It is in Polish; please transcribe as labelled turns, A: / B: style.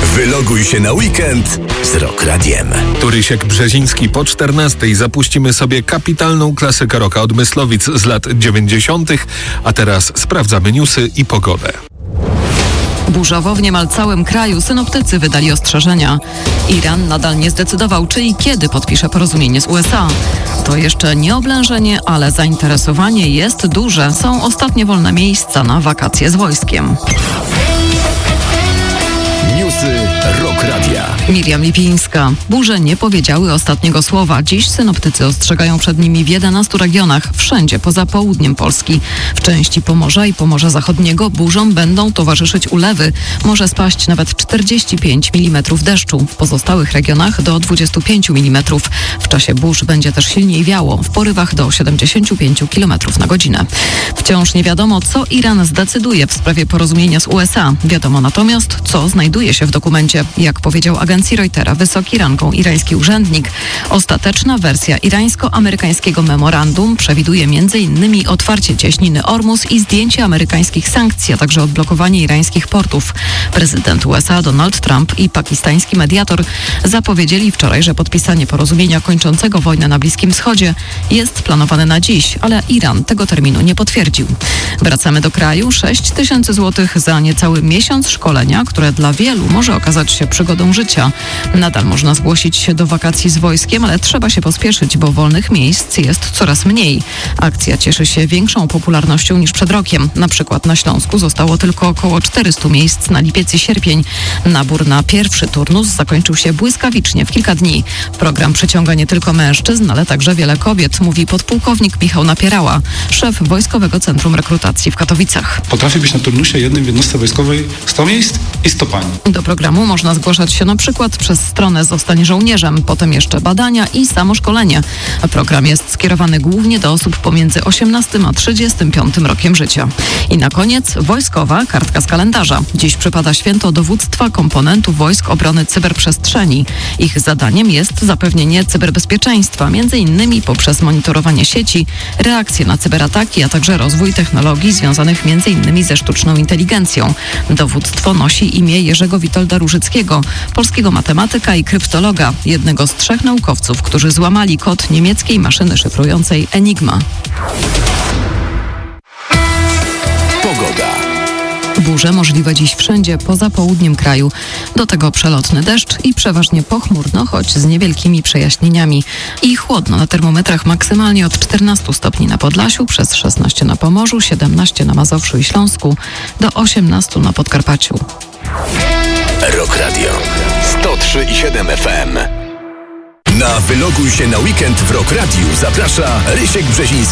A: Wyloguj się na weekend z Rock Radiem.
B: Tu Rysiek Brzeziński. Po 14:00 zapuścimy sobie kapitalną klasykę rocka od Myslowic z lat 90., a teraz sprawdzamy newsy i pogodę.
C: Burzowo w niemal całym kraju synoptycy wydali ostrzeżenia. Iran nadal nie zdecydował, czy i kiedy podpisze porozumienie z USA. To jeszcze nie oblężenie, ale zainteresowanie jest duże. Są ostatnie wolne miejsca na wakacje z wojskiem.
A: Newsy Rock Radia.
C: Miriam Lipińska. Burze nie powiedziały ostatniego słowa. Dziś synoptycy ostrzegają przed nimi w 11 regionach, wszędzie poza południem Polski. W części Pomorza i Pomorza Zachodniego burzom będą towarzyszyć ulewy. Może spaść nawet 45 mm deszczu. W pozostałych regionach do 25 mm. W czasie burz będzie też silniej wiało, w porywach do 75 km na godzinę. Wciąż nie wiadomo, co Iran zdecyduje w sprawie porozumienia z USA. Wiadomo natomiast, co znajduje się w dokumencie. Jak powiedział agencji Reutera wysoki rangą irański urzędnik, ostateczna wersja irańsko-amerykańskiego memorandum przewiduje m.in. otwarcie cieśniny Ormus i zdjęcie amerykańskich sankcji, a także odblokowanie irańskich portów. Prezydent USA Donald Trump i pakistański mediator zapowiedzieli wczoraj, że podpisanie porozumienia kończącego wojnę na Bliskim Wschodzie jest planowane na dziś, ale Iran tego terminu nie potwierdził. Wracamy do kraju. 6 000 złotych za niecały miesiąc szkolenia, które dla wielu może okazać się przygodą życia. Nadal można zgłosić się do wakacji z wojskiem, ale trzeba się pospieszyć, bo wolnych miejsc jest coraz mniej. Akcja cieszy się większą popularnością niż przed rokiem. Na przykład na Śląsku zostało tylko około 400 miejsc na lipiec i sierpień. Nabór na pierwszy turnus zakończył się błyskawicznie w kilka dni. Program przyciąga nie tylko mężczyzn, ale także wiele kobiet, mówi podpułkownik Michał Napierała, szef Wojskowego Centrum Rekrutacji w Katowicach.
D: Potrafi być na turnusie jednym w jednostce wojskowej 100 miejsc i 100 pań.
C: Do programu można zgłaszać się na przykład przez stronę Zostań żołnierzem, potem jeszcze badania i samoszkolenie. Program jest skierowany głównie do osób pomiędzy 18 a 35 rokiem życia. I na koniec wojskowa kartka z kalendarza. Dziś przypada święto dowództwa komponentów Wojsk Obrony Cyberprzestrzeni. Ich zadaniem jest zapewnienie cyberbezpieczeństwa, m.in. poprzez monitorowanie sieci, reakcje na cyberataki, a także rozwój technologii związanych m.in. ze sztuczną inteligencją. Dowództwo nosi imię Jerzego Witolda Różyckiego, polskiego matematyka i kryptologa, jednego z 3 naukowców, którzy złamali kod niemieckiej maszyny szyfrującej Enigma.
A: Pogoda.
C: Burze możliwe dziś wszędzie poza południem kraju. Do tego przelotny deszcz i przeważnie pochmurno, choć z niewielkimi przejaśnieniami. I chłodno na termometrach maksymalnie od 14 stopni na Podlasiu, przez 16 na Pomorzu, 17 na Mazowszu i Śląsku, do 18 na Podkarpaciu.
A: Rock Radio 103,7 FM. Na Wyloguj się na weekend w Rock Radiu zaprasza Rysiek Brzeziński.